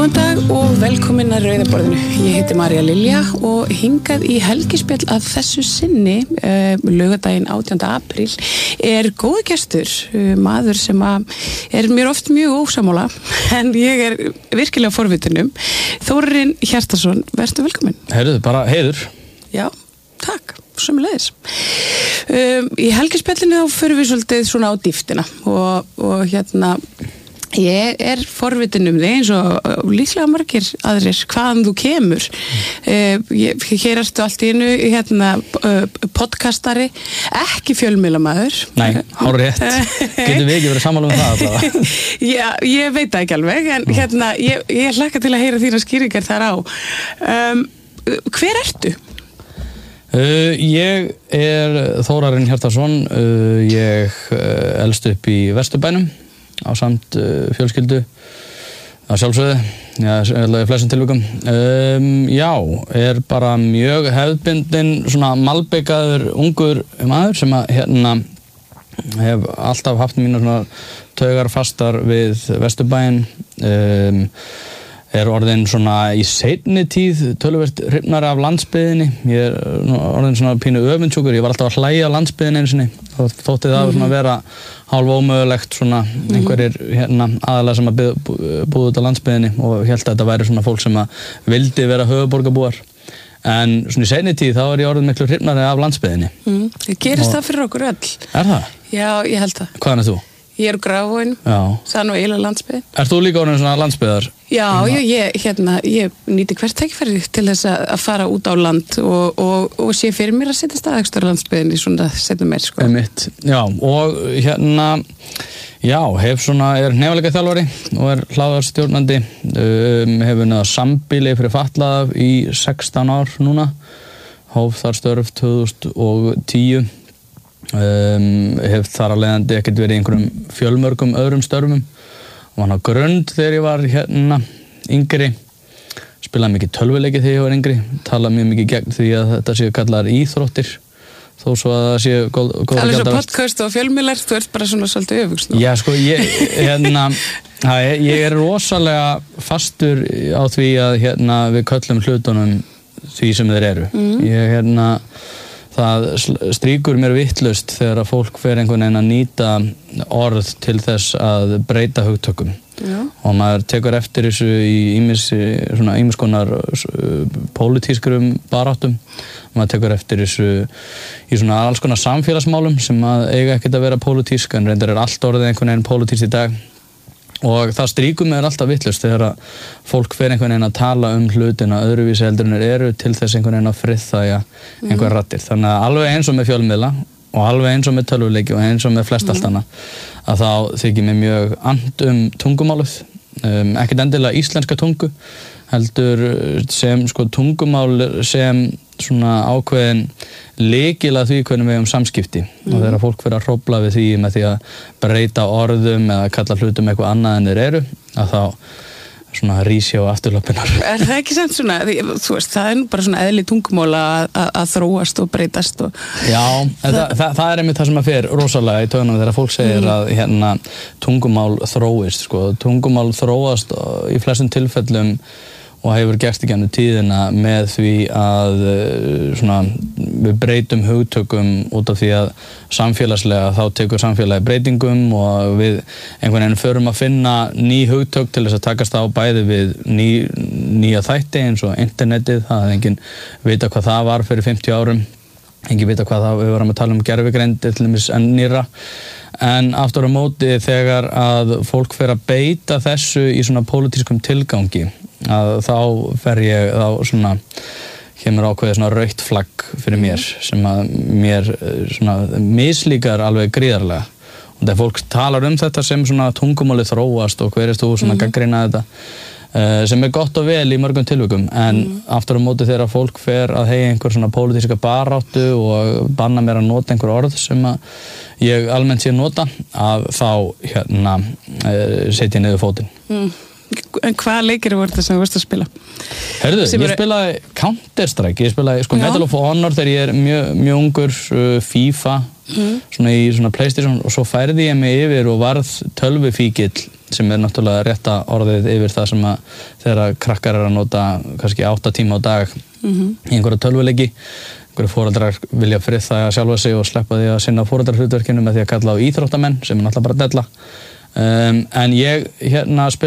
Góðan dag og velkomin að Rauða borðinu. Ég heiti María Lilja og hingað í helgispjall að þessu sinni, laugardaginn 18. apríl, er góður gestur, maður sem er mér oft mjög ósammála, en ég er virkilega forvitin Þórarinn Hjartarson, vertu velkomin. Heyrðu, bara heiður. Já, takk, sömuleiðis. Í helgispjallinu þá förum við svolítið svona á dýptina og hérna... Ég er forvitin þig eins og líklega margir aðrir hvaðan þú kemur. Hér ertu allt í einu podcastari, ekki fjölmiðlamaður. Nei, hárrétt. Getum við ekki verið sammála það allavega? Já, ég veit það ekki alveg, en ég hlakka til að heyra þína skýringar þar á. Hver ertu? Ég er Þórarinn Hjartarson. Ég elst upp í Vesturbænum á samt fjölskyldu að sjálfsögðu, í flestum tilvikum. Já, er bara mjög hefðbundinn, svona malbikaður ungur maður sem að hef alltaf haft mínu svona taugar fastar við Vesturbæinn. Er orðin svona í seinni tíð töluvert hrifnari af landsbyggðinni. Ég er orðin svona pínu öfundsjúkur. Ég var alltaf að hlæja á landsbyggðinni einu sinni. Þótti það svona vera hálf ómögulegt svona einhverjir aðalega sem að búið út á landsbyggðinni og hélt að þetta væri svona fólk sem að vildi vera höfuðborgarbúar. En svona í seinni tíð þá er ég orðin miklu hrifnari af landsbyggðinni. Gerist það fyrir okkur öll? Er það? Já, ég held það. Hvaðan er þú? Ég er úr Grafavogi, það er nú eiginlega landsbyggðin. Ert þú líka orðin svona landsbyggðar? Já, ég nýti hvert tækifæri til þess að fara út á land og sé fyrir mér að setja staðakstur á landsbyggðinni svona setja meir, sko. Einmitt, já, og er hnefalega þjálfari og er hlaðarstjórnandi, hefur unnið sambýli fyrir fatlaða í 16 ár núna, hóf þar störf 2010. Hef þar að leiðandi ekkert verið í einhverjum fjölmörgum öðrum störfum og hann á Grund þegar ég var yngri, spilaði mikið tölvuleiki þegar ég var yngri, talaði mjög mikið gegn því að þetta séu kallaðar íþróttir þó svo að það séu góða gjaldaverk. Alveg svo podcast og fjölmiðlar, þú ert bara svona svolítið öfugsn. Já, sko, ég er rosalega fastur á því að við köllum hlutunum því sem þeir eru. Það strýkur mér vitlaust þegar að fólk fer einhvern veginn að nýta orð til þess að breyta hugtökum. Já. Og maður tekur eftir þessu í ýmis konar pólitískrum baráttum. Maður tekur eftir þessu í svona alls konar samfélagsmálum sem að eiga ekkert að vera pólitísk, en reyndar er allt orðið einhvern veginn pólitískt í dag. Og það strýkur mér alltaf vitlaust þegar að fólk fer einhvern veginn að tala hlutina öðruvísi heldur en eru til þess einhvern veginn að friðþægja einhver raddir. Þannig að alveg eins og með fjölmiðla og alveg eins og með tölvuleiki og eins og með flest allt annað, að þá þykir mér mjög and tungumálið, ekkert endilega íslenska tungu, heldur sem tungumál sem svona ákveðin lykil að því hvernig við samskipti og þegar fólk fyrir að hrófla við því með því að breyta orðum eða kalla hlutum eitthvað annað en þeir eru, að þá svona rísja á afturlöppinar. Er það ekki samt svona, þú veist, það er nú bara svona eðli tungumál að þróast og breytast og... Já, það er einmitt það sem að fer rosalega í taugunum þegar fólk segir að tungumál þróist, tungumál þróast í flestum tilfellum og hefur gert í gegnum tíðina með því að við breytum hugtökum út af því að samfélagslega þá tekur samfélagi breytingum og við einhvern veginn förum að finna ný hugtök til þess að takast á bæði við nýja þætti eins og internetið. Það hefði enginn vita hvað það var fyrir 50 árum, enginn vita hvað það við varum að tala gervigreind til dæmis enn nýra. En aftur á móti þegar að fólk fer að beita þessu í svona pólitískum tilgangi, að þá kemur ákveðið svona rautt flagg fyrir mér sem að mér svona mislíkar alveg gríðarlega. Og þegar fólk talar þetta sem svona tungumálið þróast og hver þú svona gagnrýna þetta, sem gott og vel í mörgum tilvikum, en aftur á móti þegar fólk fer að heyja einhver svona pólitíska baráttu og banna mér að nota einhver orð sem að ég almennt sé að nota, að þá setja ég niður fótinn. En hvaða leikir voru þetta sem þú varst að spila? Herðu, ég spilaði Counter-Strike, ég spilaði Medal of Honor þegar ég er mjög ungur, FIFA, svona í svona PlayStation, og svo færði ég mig yfir og varð tölvufíkill sem náttúrulega rétta orðið yfir það sem að þegar krakkar að nota kannski 8 tíma á dag í einhverja tölvuleiki. Einhverju foreldrar vilja friða sjálfa sig og sleppa því að sinna foreldrahlutverkinu með því að kalla á íþróttamenn sem náttúrulega bara della. En ég